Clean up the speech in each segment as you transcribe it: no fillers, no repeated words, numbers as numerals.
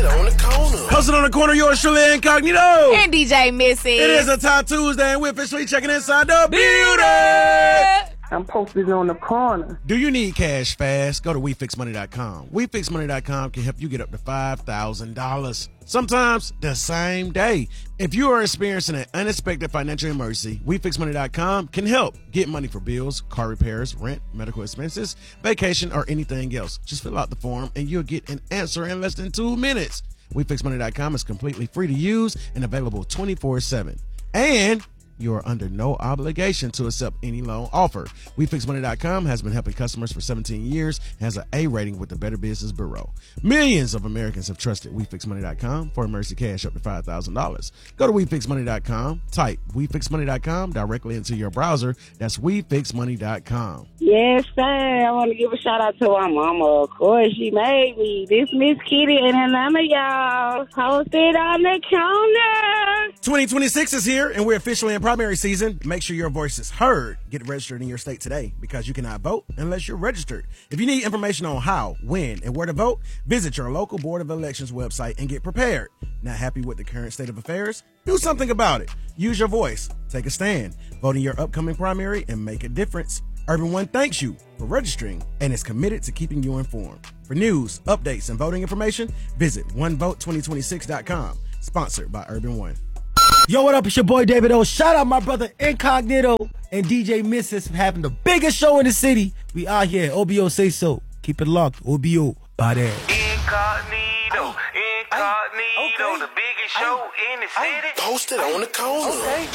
on the corner. Hustle on the corner, yours truly incognito. And DJ Missy. It is a Top Tuesday, and we're officially checking inside the building. I'm posted on the corner. Do you need cash fast? Go to WeFixMoney.com. WeFixMoney.com can help you get up to $5,000. Sometimes the same day. If you are experiencing an unexpected financial emergency, WeFixMoney.com can help get money for bills, car repairs, rent, medical expenses, vacation, or anything else. Just fill out the form and you'll get an answer in less than 2 minutes. WeFixMoney.com is completely free to use and available 24/7. And you are under no obligation to accept any loan offer. WeFixMoney.com has been helping customers for 17 years and has an A rating with the Better Business Bureau. Millions of Americans have trusted WeFixMoney.com for emergency cash up to $5,000. Go to WeFixMoney.com, type WeFixMoney.com directly into your browser. That's WeFixMoney.com. Yes, sir. I want to give a shout out to my mama. Of course, she made me. This Miss Kitty in Atlanta, y'all. Posted on the counter. 2026 is here, and we're officially in primary season. Make sure your voice is heard. Get registered in your state today because you cannot vote unless you're registered. If you need information on how, when, and where to vote, visit your local Board of Elections website and get prepared. Not happy with the current state of affairs? Do something about it. Use your voice. Take a stand. Vote in your upcoming primary and make a difference. Urban One thanks you for registering and is committed to keeping you informed. For news, updates, and voting information, visit onevote2026.com. Sponsored by Urban One. Yo, what up? It's your boy David O. Shout out my brother Incognito and DJ Missus for having the biggest show in the city. We out here. OBO say so. Keep it locked. OBO. Bye there. Incognito, the biggest show in the city. Posted on the corner.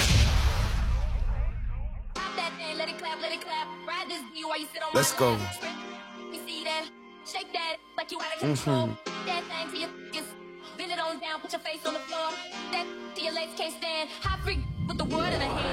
Let's go. Shake that like you out of control. That thing to your bend it on down, put your face on the floor. That to your legs can't stand. Hot freak with the word in the hand.